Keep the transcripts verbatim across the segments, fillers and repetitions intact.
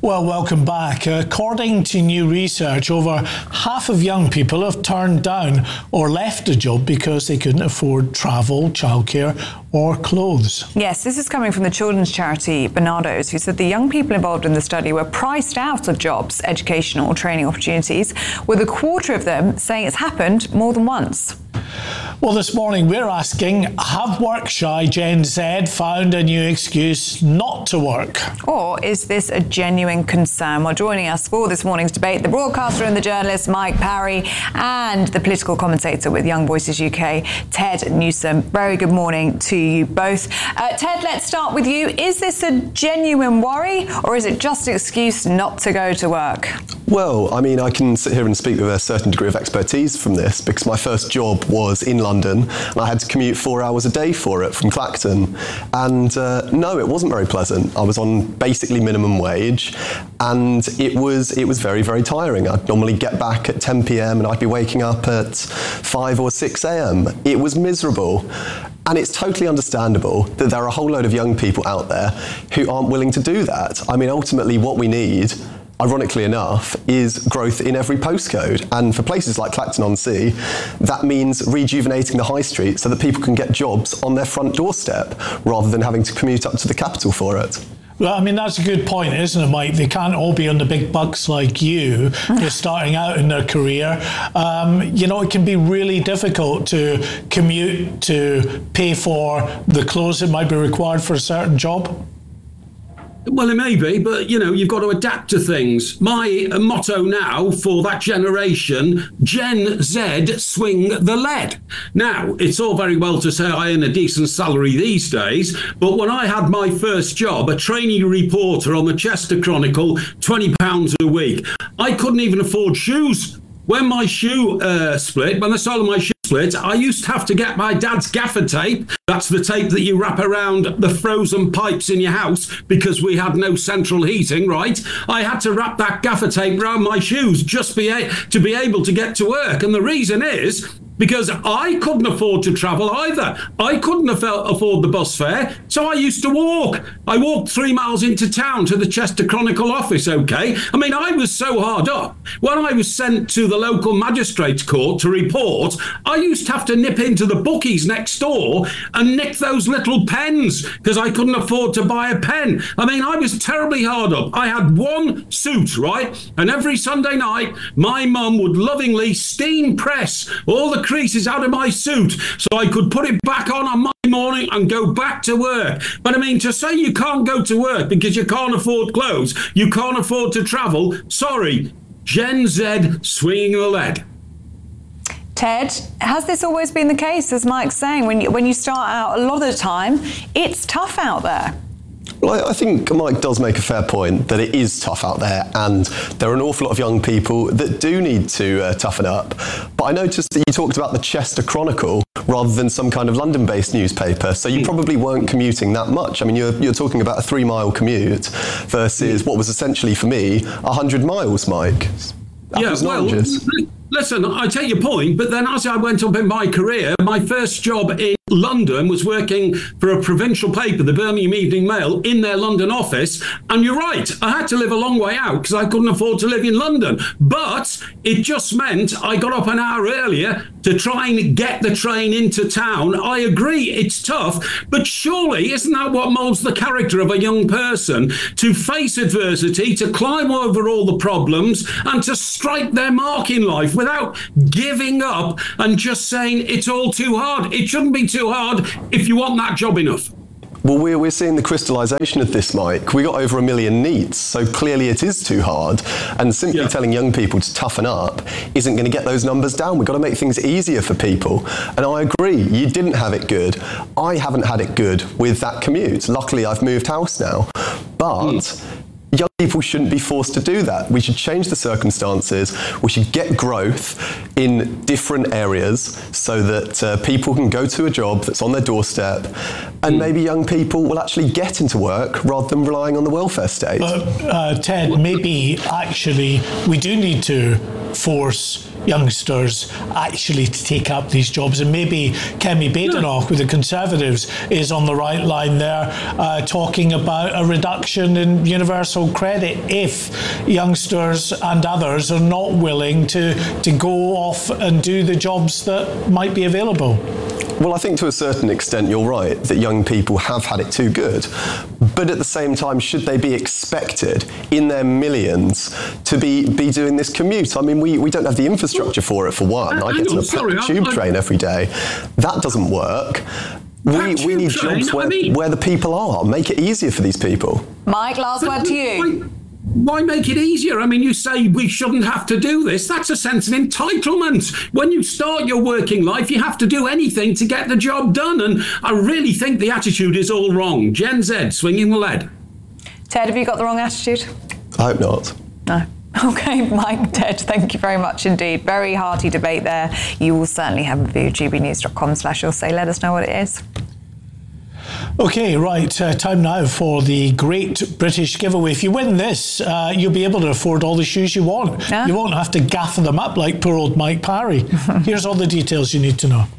Well, welcome back. According to new research, over half of young people have turned down or left a job because they couldn't afford travel, childcare or clothes. Yes, this is coming from the children's charity Barnardo's, who said the young people involved in the study were priced out of jobs, educational or training opportunities, with a quarter of them saying it's happened more than once. Well, this morning we're asking, have work-shy Gen Z found a new excuse not to work? Or is this a genuine concern? Well, joining us for this morning's debate, the broadcaster and the journalist Mike Parry, and the political commentator with Young Voices U K, Ted Newsom. Very good morning to you both. Uh, Ted, let's start with you. Is this a genuine worry, or is it just an excuse not to go to work? Well, I mean, I can sit here and speak with a certain degree of expertise from this, because my first job was in London and I had to commute four hours a day for it from Clacton. And uh, no, it wasn't very pleasant. I was on basically minimum wage, and it was it was very, very tiring. I'd normally get back at ten p.m. and I'd be waking up at five or six a.m. It was miserable. And it's totally understandable that there are a whole load of young people out there who aren't willing to do that. I mean, ultimately what we need, ironically enough, is growth in every postcode. And for places like Clacton-on-Sea, that means rejuvenating the high street so that people can get jobs on their front doorstep rather than having to commute up to the capital for it. Well, I mean, that's a good point, isn't it, Mike? They can't all be on the big bucks like you, just starting out in their career. Um, you know, it can be really difficult to commute, to pay for the clothes that might be required for a certain job. Well, it may be, but, you know, you've got to adapt to things. My motto now for that generation, Gen Z, swing the lead. Now, it's all very well to say I earn a decent salary these days, but when I had my first job, a trainee reporter on the Chester Chronicle, twenty pounds a week, I couldn't even afford shoes. When my shoe uh, split, when the sole of my shoe split, I used to have to get my dad's gaffer tape. That's the tape that you wrap around the frozen pipes in your house because we had no central heating, right? I had to wrap that gaffer tape around my shoes just be a- to be able to get to work. And the reason is because I couldn't afford to travel either. I couldn't afford the bus fare, so I used to walk. I walked three miles into town to the Chester Chronicle office, okay? I mean, I was so hard up. When I was sent to the local magistrates court to report, I used to have to nip into the bookies next door and nick those little pens because I couldn't afford to buy a pen. I mean, I was terribly hard up. I had one suit, right? And every Sunday night, my mum would lovingly steam press all the creases out of my suit so I could put it back on on Monday morning and go back to work. But I mean, to say you can't go to work because you can't afford clothes, you can't afford to travel, sorry, Gen Z swinging the lead. Ted, has this always been the case, as Mike's saying? When you, when you start out, a lot of the time, it's tough out there. Well, I think Mike does make a fair point that it is tough out there, and there are an awful lot of young people that do need to uh, toughen up. But I noticed that you talked about the Chester Chronicle rather than some kind of London-based newspaper, so you probably weren't commuting that much. I mean, you're, you're talking about a three-mile commute versus what was essentially, for me, one hundred miles, Mike. Yeah, well, listen, I take your point, but then as I went up in my career, my first job in London was working for a provincial paper, the Birmingham Evening Mail, in their London office. And you're right, I had to live a long way out because I couldn't afford to live in London. But it just meant I got up an hour earlier to try and get the train into town. I agree, it's tough, but surely isn't that what molds the character of a young person? To face adversity, to climb over all the problems, and to strike their mark in life without giving up and just saying it's all too hard. It shouldn't be too hard if you want that job enough. Well, we're, we're seeing the crystallisation of this, Mike. We got over a million NEETs, so clearly it is too hard. And simply yeah. telling young people to toughen up isn't going to get those numbers down. We've got to make things easier for people. And I agree, you didn't have it good. I haven't had it good with that commute. Luckily, I've moved house now. But mm. young people shouldn't be forced to do that. We should change the circumstances. We should get growth in different areas so that uh, people can go to a job that's on their doorstep, and mm. maybe young people will actually get into work rather than relying on the welfare state. But uh, Ted, maybe actually we do need to force youngsters actually to take up these jobs. And maybe Kemi Badenoch with the Conservatives is on the right line there, uh, talking about a reduction in universal credit if youngsters and others are not willing to, to go off and do the jobs that might be available. Well, I think to a certain extent you're right that young people have had it too good. But at the same time, should they be expected in their millions to be, be doing this commute? I mean, we, we don't have the infrastructure for it, for one. I get on a sorry, tube I'm, train every day. That doesn't work. We, we need jobs where, I mean, where the people are. Make it easier for these people. Mike, last word to you. Why make it easier? I mean, you say we shouldn't have to do this. That's a sense of entitlement. When you start your working life, you have to do anything to get the job done. And I really think the attitude is all wrong. Gen Z, swinging the lead. Ted, have you got the wrong attitude? I hope not. No. OK, Mike, Ted, thank you very much indeed. Very hearty debate there. You will certainly have a view. g b news dot com slash you'll say. Let us know what it is. OK, right, uh, time now for the Great British Giveaway. If you win this, uh, you'll be able to afford all the shoes you want. Yeah. You won't have to gather them up like poor old Mike Parry. Here's all the details you need to know.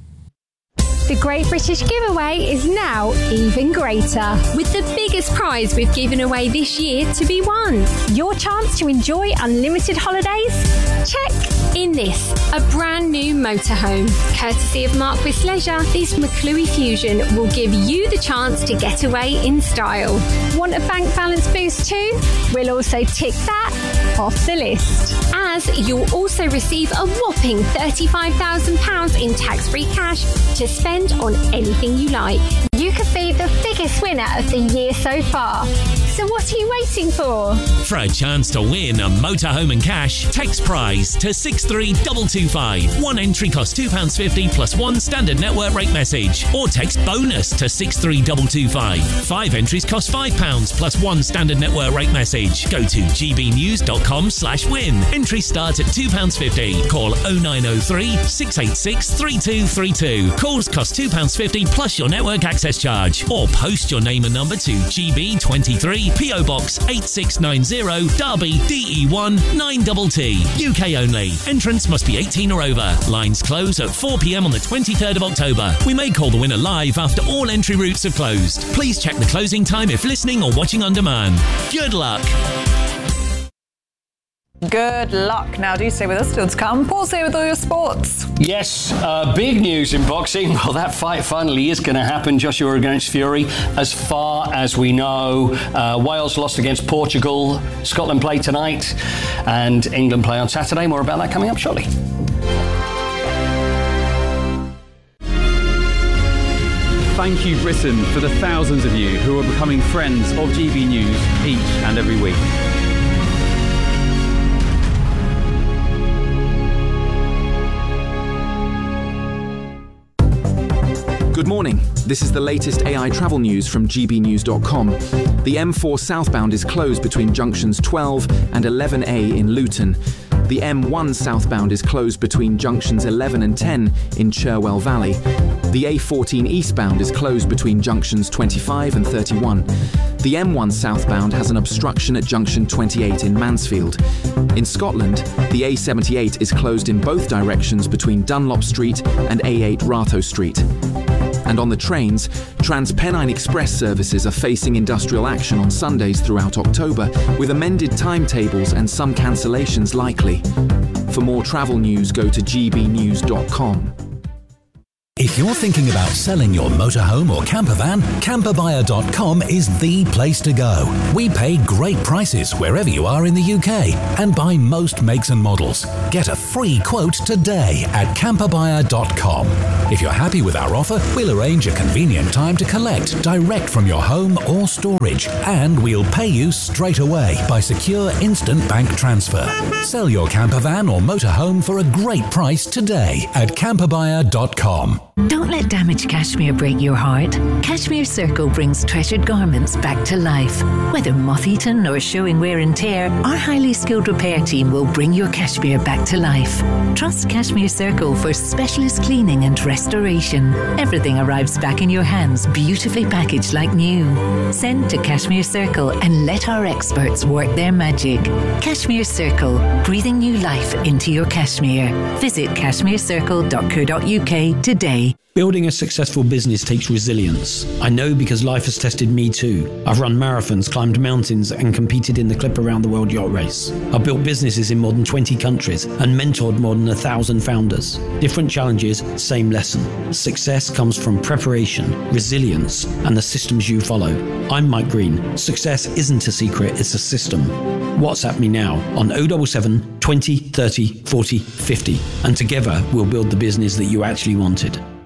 The Great British Giveaway is now even greater, with the biggest prize we've given away this year to be won. Your chance to enjoy unlimited holidays? Check. In this, a brand new motorhome. Courtesy of Marquis Leisure, this McClue Fusion will give you the chance to get away in style. Want a bank balance boost too? We'll also tick that off the list. As you'll also receive a whopping thirty-five thousand pounds in tax-free cash to spend on anything you like. You could be the biggest winner of the year so far. So what are you waiting for? For a chance to win a motorhome and cash, text prize to six three two two five. One entry costs two pounds fifty plus one standard network rate message. Or text bonus to six three two two five. Five entries cost five pounds plus one standard network rate message. Go to g b news dot com slash win. Entries start at two pounds fifty. Call oh nine oh three, six eight six, three two three two. Calls cost two pounds fifty plus your network access charge. Or post your name and number to G B twenty-three, P O Box eight six nine zero, Derby, D E one nine T T. U K only. Entrance must be eighteen or over. Lines close at four p m on the twenty-third of October. We may call the winner live after all entry routes have closed. Please check the closing time if listening or watching on demand. Good luck. Good luck. Now, do stay with us still to come. Paul's here with all your sports. Yes, uh, big news in boxing. Well, that fight finally is going to happen. Joshua against Fury. As far as we know, uh, Wales lost against Portugal. Scotland play tonight. And England play on Saturday. More about that coming up shortly. Thank you, Britain, for the thousands of you who are becoming friends of G B News each and every week. Good morning. This is the latest A I travel news from g b news dot com. The M four southbound is closed between junctions twelve and eleven A in Luton. The M one southbound is closed between junctions eleven and ten in Cherwell Valley. The A fourteen eastbound is closed between junctions twenty-five and thirty-one. The M one southbound has an obstruction at junction twenty-eight in Mansfield. In Scotland, the A seventy-eight is closed in both directions between Dunlop Street and A eight Ratho Street. And on the trains, TransPennine Express services are facing industrial action on Sundays throughout October, with amended timetables and some cancellations likely. For more travel news, go to g b news dot com. If you're thinking about selling your motorhome or camper van, camper buyer dot com is the place to go. We pay great prices wherever you are in the U K and buy most makes and models. Get a free quote today at camper buyer dot com. If you're happy with our offer, we'll arrange a convenient time to collect direct from your home or storage, and we'll pay you straight away by secure instant bank transfer. Sell your camper van or motorhome for a great price today at camper buyer dot com. Don't let damaged cashmere break your heart. Cashmere Circle brings treasured garments back to life. Whether moth-eaten or showing wear and tear, our highly skilled repair team will bring your cashmere back to life. Trust Cashmere Circle for specialist cleaning and restoration. Everything arrives back in your hands, beautifully packaged like new. Send to Cashmere Circle and let our experts work their magic. Cashmere Circle, breathing new life into your cashmere. Visit cashmere circle dot co dot uk today. Building a successful business takes resilience. I know because life has tested me too. I've run marathons, climbed mountains, and competed in the Clip Around the World Yacht Race. I've built businesses in more than twenty countries and mentored more than a thousand founders. Different challenges, same lesson. Success comes from preparation, resilience, and the systems you follow. I'm Mike Green. Success isn't a secret, it's a system. WhatsApp me now on oh seven seven, twenty, thirty, forty, fifty, and together we'll build the business that you actually wanted.